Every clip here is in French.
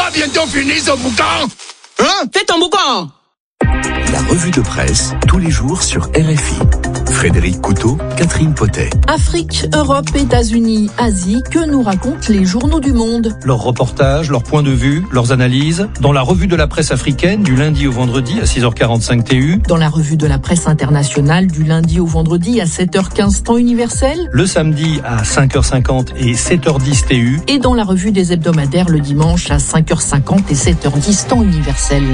pas bientôt fini ce boucan? Hein? Fais ton boucan! La revue de presse, tous les jours sur RFI. Frédéric Couteau, Catherine Potet. Afrique, Europe, États-Unis, Asie, que nous racontent les journaux du monde? Leurs reportages, leurs points de vue, leurs analyses, dans la revue de la presse africaine du lundi au vendredi à 6h45 TU. Dans la revue de la presse internationale du lundi au vendredi à 7h15 temps universel. Le samedi à 5h50 et 7h10 TU. Et dans la revue des hebdomadaires le dimanche à 5h50 et 7h10 temps universel.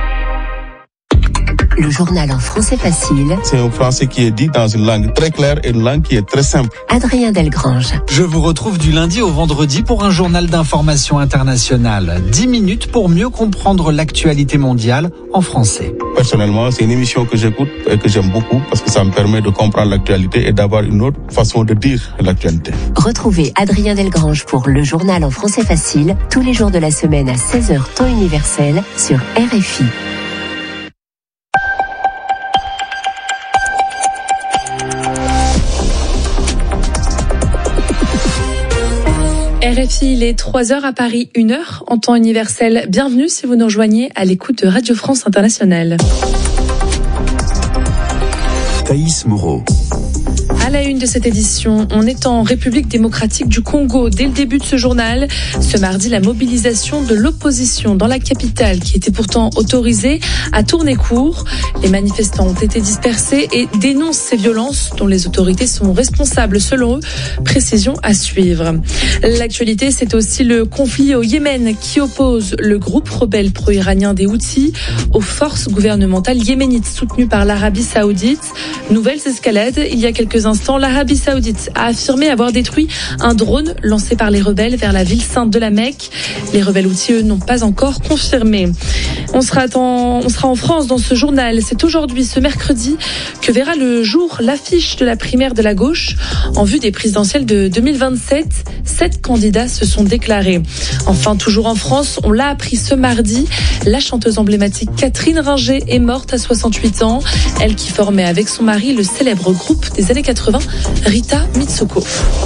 Le journal en français facile. C'est un français qui est dit dans une langue très claire et une langue qui est très simple. Adrien Delgrange. Je vous retrouve du lundi au vendredi pour un journal d'information internationale. 10 minutes pour mieux comprendre l'actualité mondiale en français. Personnellement, c'est une émission que j'écoute et que j'aime beaucoup parce que ça me permet de comprendre l'actualité et d'avoir une autre façon de dire l'actualité. Retrouvez Adrien Delgrange pour le journal en français facile tous les jours de la semaine à 16h temps universel sur RFI. RFI, il est 3h à Paris, 1h en temps universel. Bienvenue si vous nous rejoignez à l'écoute de Radio France Internationale. Thaïs Moreau. À la une de cette édition, on est en République démocratique du Congo. Dès le début de ce journal, ce mardi, la mobilisation de l'opposition dans la capitale, qui était pourtant autorisée, a tourné court. Les manifestants ont été dispersés et dénoncent ces violences dont les autorités sont responsables selon eux. Précision à suivre. L'actualité, c'est aussi le conflit au Yémen qui oppose le groupe rebelle pro-iranien des Houthis aux forces gouvernementales yéménites soutenues par l'Arabie Saoudite. Nouvelles escalades. Il y a quelques instants, l'Arabie Saoudite a affirmé avoir détruit un drone lancé par les rebelles vers la ville sainte de la Mecque. Les rebelles Houthis, eux, n'ont pas encore confirmé. On sera en France dans ce journal. C'est aujourd'hui, ce mercredi, que verra le jour l'affiche de la primaire de la gauche. En vue des présidentielles de 2027, 7 candidats se sont déclarés. Enfin, toujours en France, on l'a appris ce mardi, la chanteuse emblématique Catherine Ringer est morte à 68 ans. Elle qui formait avec son mari le célèbre groupe des années 80, Rita Mitsouko.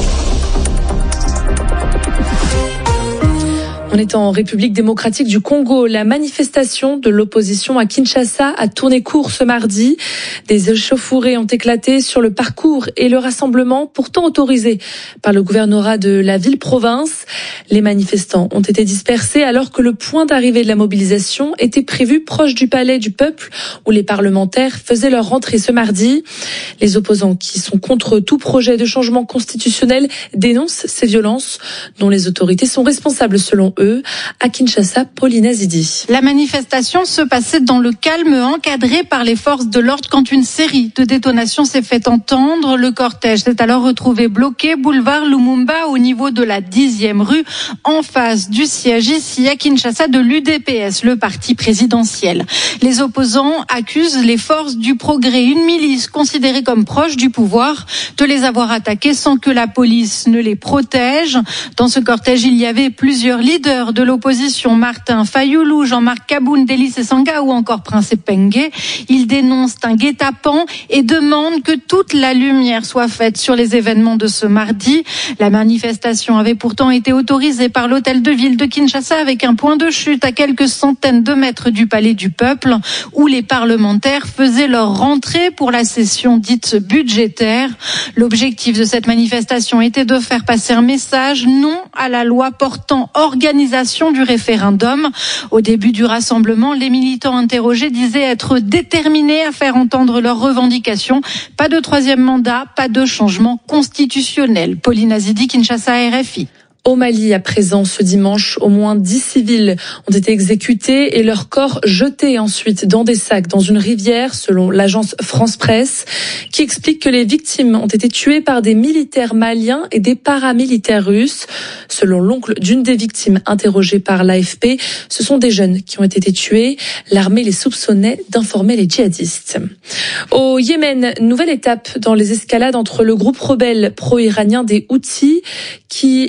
On est en République démocratique du Congo. La manifestation de l'opposition à Kinshasa a tourné court ce mardi. Des échauffourées ont éclaté sur le parcours et le rassemblement, pourtant autorisé par le gouvernorat de la ville-province. Les manifestants ont été dispersés alors que le point d'arrivée de la mobilisation était prévu proche du palais du peuple où les parlementaires faisaient leur rentrée ce mardi. Les opposants qui sont contre tout projet de changement constitutionnel dénoncent ces violences dont les autorités sont responsables selon eux. À Kinshasa, Pauline Azidi. La manifestation se passait dans le calme, encadré par les forces de l'ordre quand une série de détonations s'est fait entendre. Le cortège s'est alors retrouvé bloqué boulevard Lumumba au niveau de la 10e rue, en face du siège ici à Kinshasa de l'UDPS, le parti présidentiel. Les opposants accusent les forces du progrès, une milice considérée comme proche du pouvoir, de les avoir attaqués sans que la police ne les protège. Dans ce cortège, il y avait plusieurs leaders de l'opposition, Martin Fayoulou, Jean-Marc Kaboun, Délice Sanga ou encore Prince Pengue. Ils dénoncent un guet-apens et demandent que toute la lumière soit faite sur les événements de ce mardi. La manifestation avait pourtant été autorisée par l'hôtel de ville de Kinshasa avec un point de chute à quelques centaines de mètres du palais du peuple où les parlementaires faisaient leur rentrée pour la session dite budgétaire. L'objectif de cette manifestation était de faire passer un message non à la loi portant organisation du référendum. Au début du rassemblement, les militants interrogés disaient être déterminés à faire entendre leurs revendications. Pas de 3e mandat, pas de changement constitutionnel. Pauline Azidi, Kinshasa, RFI. Au Mali, à présent, ce dimanche, au moins 10 civils ont été exécutés et leurs corps jetés ensuite dans des sacs dans une rivière, selon l'agence France Presse, qui explique que les victimes ont été tuées par des militaires maliens et des paramilitaires russes. Selon l'oncle d'une des victimes interrogées par l'AFP, ce sont des jeunes qui ont été tués. L'armée les soupçonnait d'informer les djihadistes. Au Yémen, nouvelle étape dans les escalades entre le groupe rebelle pro-iranien des Houthis, qui est contre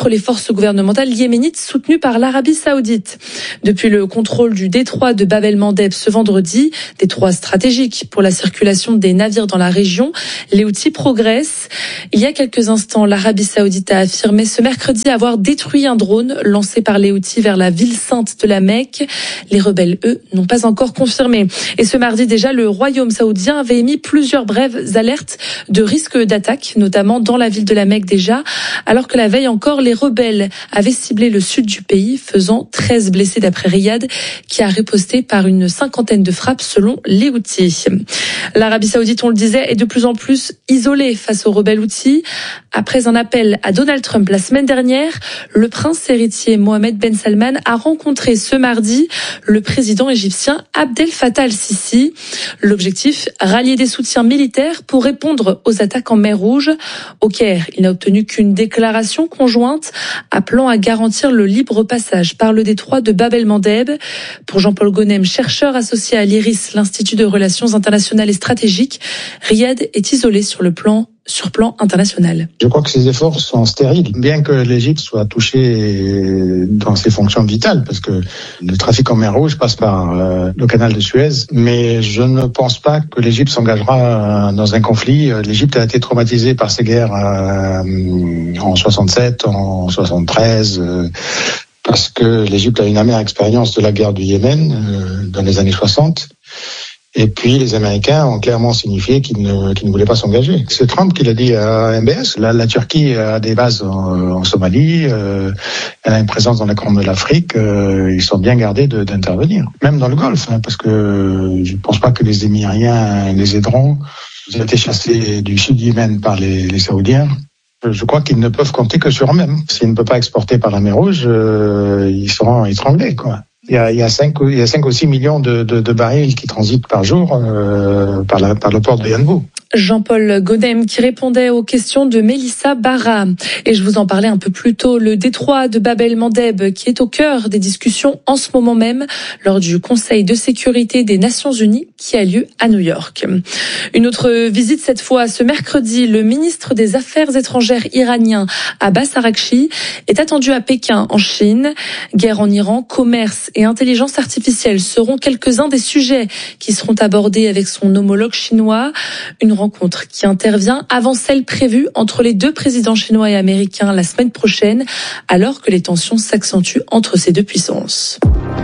contre les forces gouvernementales yéménites soutenues par l'Arabie Saoudite. Depuis le contrôle du détroit de Bab el-Mandeb ce vendredi, détroit stratégique pour la circulation des navires dans la région, les Houthis progressent. Il y a quelques instants, l'Arabie Saoudite a affirmé ce mercredi avoir détruit un drone lancé par les Houthis vers la ville sainte de la Mecque. Les rebelles, eux, n'ont pas encore confirmé. Et ce mardi déjà, le royaume saoudien avait émis plusieurs brèves alertes de risque d'attaque, notamment dans la ville de la Mecque déjà, alors que la veille encore, les rebelles avaient ciblé le sud du pays, faisant 13 blessés d'après Riyad, qui a riposté par une cinquantaine de frappes selon les Houthis. L'Arabie Saoudite, on le disait, est de plus en plus isolée face aux rebelles Houthis. Après un appel à Donald Trump la semaine dernière, le prince héritier Mohamed Ben Salman a rencontré ce mardi le président égyptien Abdel Fattah al-Sisi. L'objectif, rallier des soutiens militaires pour répondre aux attaques en mer Rouge. Au Caire, il n'a obtenu qu'une déclaration conjointe appelant à garantir le libre passage par le détroit de Bab el-Mandeb. Pour Jean-Paul Gonem, chercheur associé à l'IRIS, l'Institut de Relations internationales et stratégiques, Riyad est isolé sur plan international. Je crois que ces efforts sont stériles, bien que l'Égypte soit touchée dans ses fonctions vitales, parce que le trafic en mer Rouge passe par le canal de Suez, mais je ne pense pas que l'Égypte s'engagera dans un conflit. L'Égypte a été traumatisée par ces guerres en 67, en 73, parce que l'Égypte a une amère expérience de la guerre du Yémen dans les années 60. Et puis les Américains ont clairement signifié qu'ils ne voulaient pas s'engager. C'est Trump qui l'a dit à MBS. La Turquie a des bases en Somalie, elle a une présence dans la Corne de l'Afrique. Ils sont bien gardés d'intervenir, même dans le Golfe, parce que je ne pense pas que les Émiriens les aideront. Ils ont été chassés du sud du Yémen par les Saoudiens. Je crois qu'ils ne peuvent compter que sur eux-mêmes. S'ils ne peuvent pas exporter par la mer Rouge, ils seront étranglés, quoi. Il y a 5 ou 6 millions de barils qui transitent par jour par le port de Yanbu. Jean-Paul Godem qui répondait aux questions de Mélissa Barra. Et je vous en parlais un peu plus tôt, le détroit de Bab el-Mandeb qui est au cœur des discussions en ce moment même lors du Conseil de sécurité des Nations Unies qui a lieu à New York. Une autre visite cette fois ce mercredi, le ministre des Affaires étrangères iranien Abbas Araghchi est attendu à Pékin en Chine. Guerre en Iran, commerce et intelligence artificielle seront quelques-uns des sujets qui seront abordés avec son homologue chinois. Une rencontre qui intervient avant celle prévue entre les deux présidents chinois et américains la semaine prochaine, alors que les tensions s'accentuent entre ces deux puissances.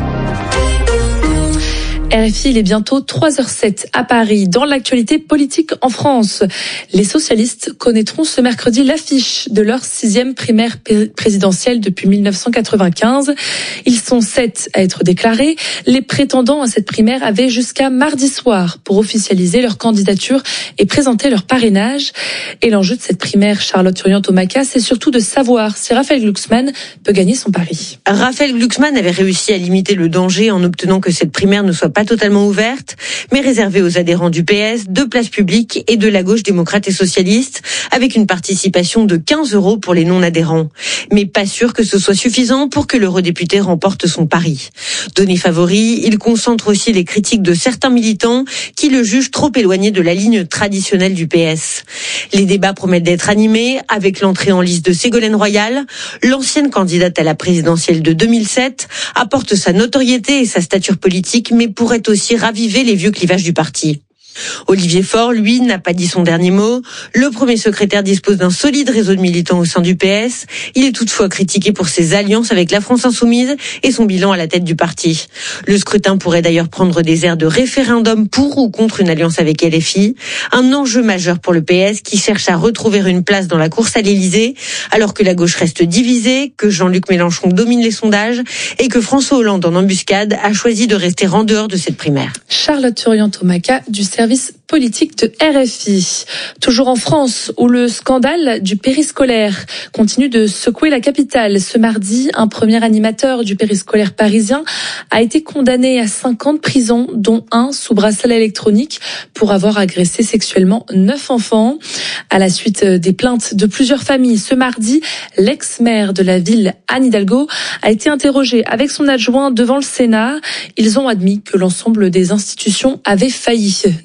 RFI, il est bientôt 3h07 à Paris. Dans l'actualité politique en France, les socialistes connaîtront ce mercredi l'affiche de leur 6e primaire présidentielle depuis 1995. Ils sont 7 à être déclarés. Les prétendants à cette primaire avaient jusqu'à mardi soir pour officialiser leur candidature et présenter leur parrainage. Et l'enjeu de cette primaire, Charlotte Turian-Tomaka, c'est surtout de savoir si Raphaël Glucksmann peut gagner son pari. Raphaël Glucksmann avait réussi à limiter le danger en obtenant que cette primaire ne soit pas totalement ouverte, mais réservée aux adhérents du PS, de Place Publique et de la gauche démocrate et socialiste, avec une participation de 15 € pour les non-adhérents. Mais pas sûr que ce soit suffisant pour que l'eurodéputé remporte son pari. Donné favori, il concentre aussi les critiques de certains militants qui le jugent trop éloigné de la ligne traditionnelle du PS. Les débats promettent d'être animés avec l'entrée en lice de Ségolène Royal. L'ancienne candidate à la présidentielle de 2007 apporte sa notoriété et sa stature politique, mais pourrait aussi raviver les vieux clivages du parti. Olivier Faure, lui, n'a pas dit son dernier mot. Le premier secrétaire dispose d'un solide réseau de militants au sein du PS. Il est toutefois critiqué pour ses alliances avec la France Insoumise et son bilan à la tête du parti. Le scrutin pourrait d'ailleurs prendre des airs de référendum pour ou contre une alliance avec LFI. Un enjeu majeur pour le PS qui cherche à retrouver une place dans la course à l'Élysée, alors que la gauche reste divisée, que Jean-Luc Mélenchon domine les sondages et que François Hollande, en embuscade, a choisi de rester en dehors de cette primaire. Charlotte Turian-Tomaka du service politique de RFI. Toujours en France, où le scandale du périscolaire continue de secouer la capitale. Ce mardi, un premier animateur du périscolaire parisien a été condamné à 5 ans de prison, dont 1 sous bracelet électronique, pour avoir agressé sexuellement 9 enfants. À la suite des plaintes de plusieurs familles, ce mardi, l'ex-maire de la ville, Anne Hidalgo, a été interrogée avec son adjoint devant le Sénat. Ils ont admis que l'ensemble des institutions avaient failli depuis le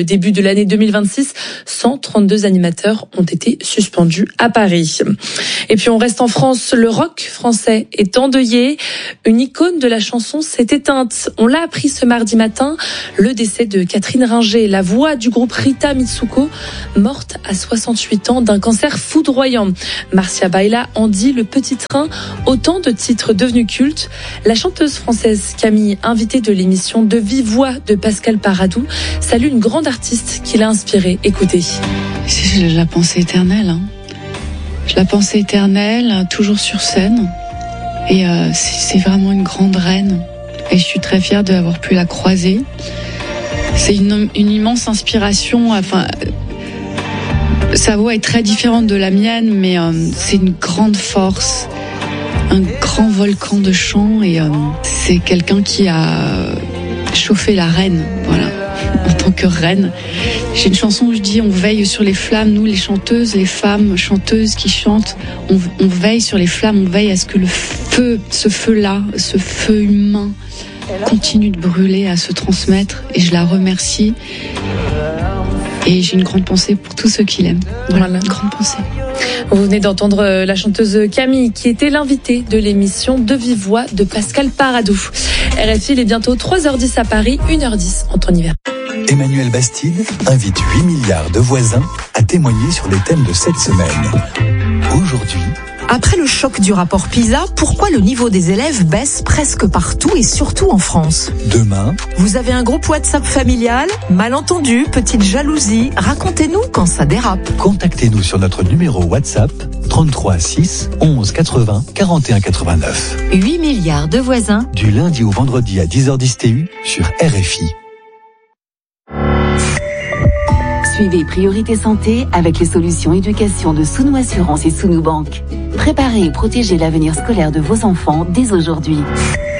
le début de l'année 2026, 132 animateurs ont été suspendus à Paris. Et puis on reste en France, le rock français est endeuillé. Une icône de la chanson s'est éteinte. On l'a appris ce mardi matin, le décès de Catherine Ringer, la voix du groupe Rita Mitsuko, morte à 68 ans d'un cancer foudroyant. Marcia Baila, Andy, Le Petit Train, autant de titres devenus cultes. La chanteuse française Camille, invitée de l'émission De Vive Voix de Pascal Paradou, salue une grande artiste qui l'a inspirée. Écoutez. C'est la pensée éternelle. La pensée éternelle, toujours sur scène. Et c'est vraiment une grande reine. Et je suis très fière d'avoir pu la croiser. C'est une immense inspiration. Enfin, sa voix est très différente de la mienne, mais c'est une grande force, un grand volcan de chant. Et c'est quelqu'un qui a chauffé la reine, voilà, en tant que reine. J'ai une chanson où je dis on veille sur les flammes, nous les chanteuses, les femmes chanteuses qui chantent, on veille sur les flammes, on veille à ce que le feu, ce feu-là, ce feu humain continue de brûler, à se transmettre, et je la remercie. Et j'ai une grande pensée pour tous ceux qui l'aiment. Voilà, une grande pensée. Vous venez d'entendre la chanteuse Camille, qui était l'invitée de l'émission De Vive Voix de Pascal Paradou. RFI, il est bientôt 3h10 à Paris, 1h10 en temps hiver. Emmanuel Bastide invite 8 milliards de voisins à témoigner sur les thèmes de cette semaine. Aujourd'hui, après le choc du rapport PISA, pourquoi le niveau des élèves baisse presque partout et surtout en France? demain, Vous avez un groupe WhatsApp familial? Malentendu, petite jalousie? Racontez-nous quand ça dérape. contactez-nous sur notre numéro WhatsApp 33 6 11 80 41 89. 8 milliards de voisins. Du lundi au vendredi à 10h10 TU sur RFI. Suivez Priorité Santé avec les solutions éducation de Sounou Assurance et Sounou Banque. Préparez et protégez l'avenir scolaire de vos enfants dès aujourd'hui.